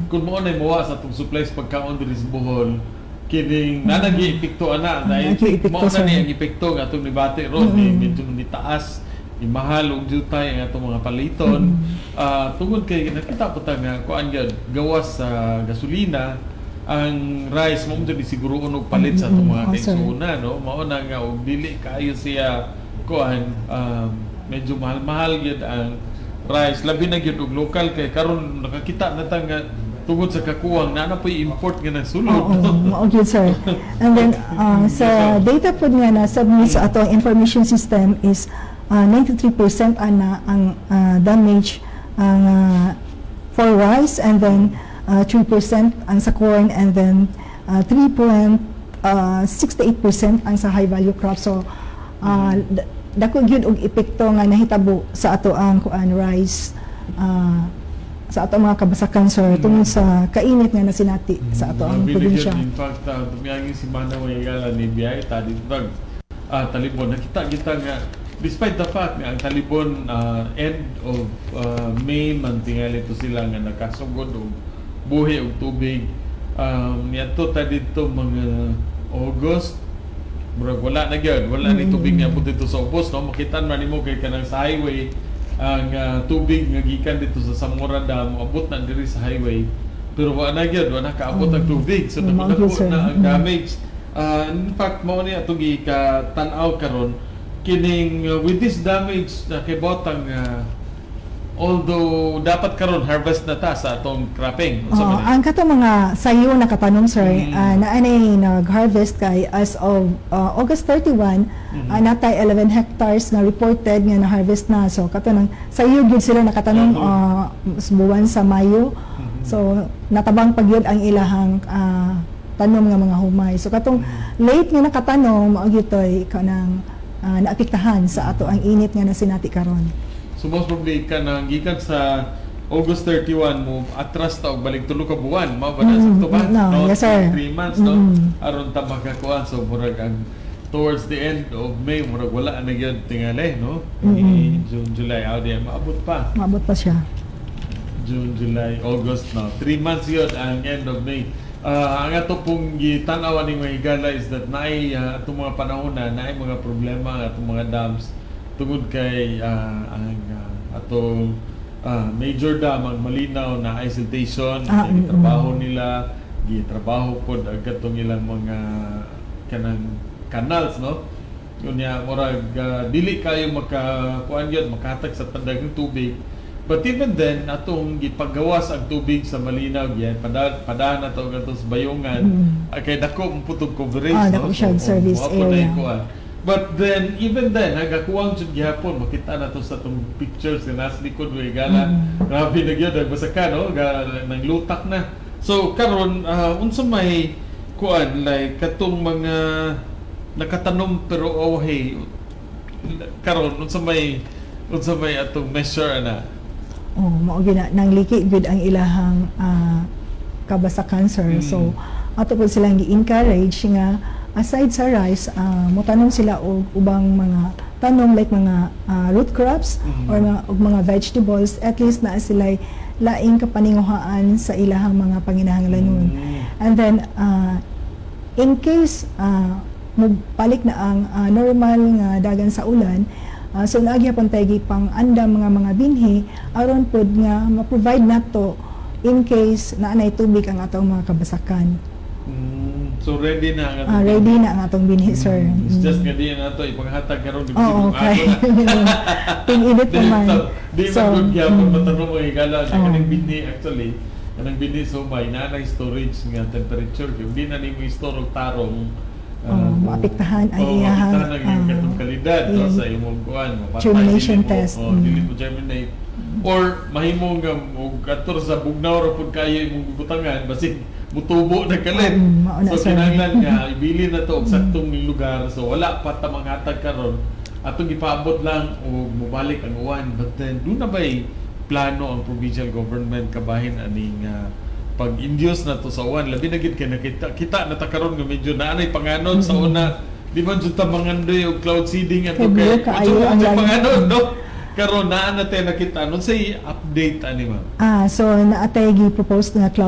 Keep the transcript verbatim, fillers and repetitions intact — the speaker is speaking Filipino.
kung mo na mawa sa itong supplies pagkaon diri sa Bohol, kining mm-hmm. nanagi epekto ana dahil mo na ni ang epekto nga itong nibati ron, mm-hmm. ni medyo ni taas, ni mahal og jutay ang atong mga paliton. Mm-hmm. Uh, tungod kay nakita po ta nga kuan gyud gawas sa gasolina, ang rice mo di siguro unog palit sa itong mga kaigsuuna, no? Mao na nga og dili kaayo siya kuan, um, medyo mahal-mahal gyud ang rice, labi na gyud og local kay karon nakakita na ta nga tungod sa kakuwang na na po'y import nga nagsulod. Oo, mao gyud sir. And then uh, sa data pod nga na submit sa atong information system is uh, ninety-three percent ana ang uh, damage ang uh, for rice, and then uh, three percent ang sa corn, and then uh, three point six eight percent ang sa high value crops. So uh, dako gyud og epekto nga nahitabo sa ato ang kuan rice, uh, sa ato mga kabasakan sir, mm. tungod sa kainit nga nasinati mm. sa ato ang probinsya. In fact, uh, tumiyagi si Mana Wayagala ni Biyay tadi drug uh, talibon nakita kita nga despite the fact nga ang talibon uh, end of uh, May man tingali to sila nga nakasugod og buhi og tubig, um, niadto ta dito mga August. Murag wala na gyud, wala mm-hmm. ni tubig nga pud dito sa ubos, no? Makita man nimo kay kanang sa highway ang uh, tubig nga gikan dito sa Samora Dam abot na diri sa highway, pero wala na gyud, wala kaabot ang tubig, so mm-hmm. nakuha na ang damage. Uh, in fact mao ni atong gika-tan-aw karon kining uh, with this damage na uh, kay botang uh, although dapat karon harvest na ta sa atong cropping. Oh, ang kato mga sayo na katanong sir, mm. uh, na anay nag-harvest kay as of uh, August thirty-one, mm-hmm. uh, natay eleven hectares na reported nga na-harvest na. So kato nang sayo gyud sila nakatanong uh, buwan sa Mayo. Mm-hmm. So natabang pagyud ang ilahang uh, tanom nga mga humay. So katong mm-hmm. late nga nakatanong mao gyud kanang uh, naapektahan sa ato ang init nga nasinati karon. So most probably ka nang gikan sa August thirty-one mo atras ta og balik tulo ka buwan, mao ba na sa to ba? No, yes sir. three months no. Mm. Aron ta makakuha, so murag ang towards the end of May murag wala na gyud tingali, no? Mm-hmm. June, July, aw di maabot pa. Maabot pa siya. June, July, August no. three months yun ang end of May. Uh, ang ato pong gitanaw ning mga higala is that naay uh, atong mga panahon na naay mga problema atong mga dams tungod kay uh, ang uh, atong uh, major dam ang malinaw na siltation, ah, mm, trabaho nila, gitrabaho pod agatong ilang mga kanang canals, no? Unya murag uh, dili kayo makakuan gyud makahatag sa tandag ng tubig. But even then atong gipagawas ang tubig sa malinaw gyud pada pada na to gato sa bayungan, mm. kay dako putog coverage, ah, no? So, service um, area. But then, even then, hagakuwang jud gihapon, makita na to sa itong pictures na nasa likod ng higala. Mm. Grabe na gyud basta ka, no? Nang lutak na. So, karon uh, unsa may kuan, like, katong mga nakatanom pero oh hey, karon unsa may, unsa may atong measure na? Oh, mao gina nang liki gud ang ilahang uh, kabasakan sir. Mm. So, ato po silang gi-encourage nga aside sa rice, uh, motanong sila og ubang mga tanong like mga uh, root crops, mm-hmm. or mga, og mga vegetables, at least na sila laing kapaninguhaan sa ilahang mga panginahanglanon. Mm-hmm. And then uh, in case uh, mubalik na ang uh, normal nga dagan sa ulan, uh, so naagyapon tayo pang andam mga mga binhi aron pod nga ma-provide nato in case na anay tubig ang atong mga kabasakan. Mm, so ready na ang atong ah, ready na ang atong binhi, sir. Mm, it's just nga di na ato ipanghatag karon di oh, okay. Ting-init naman. Di so, man gud gyapon mm, matanong mo higala sa kaning binhi actually. Kanang binhi so may na storage nga temperature, di na nimo i-store og tarong. Uh, oh, maapektahan ay oh, iyang ang katong kalidad no, sa imong kuan, germination test. Oh, mm. dili mo germinate. Or mahimo nga og ator sa bugnaw ra pud kayo imong butangan basig mutubo na kalit. Um, so kinahanglan nga ibili na to og saktong lugar, so wala pa ta manghatag karon atong gipaabot lang o mobalik ang uwan. But then do na bay plano ang provincial government kabahin aning uh, pag-induce na to sa uwan, labi na gid kay nakita kita na ta karon nga medyo naanay panganon mm-hmm. sa una, di man jud ta mangandoy og cloud seeding ato kay medyo panganon, no? Karon naa na tay nakita nun say update ani ma'am. Ah, so naatay gi propose na cloud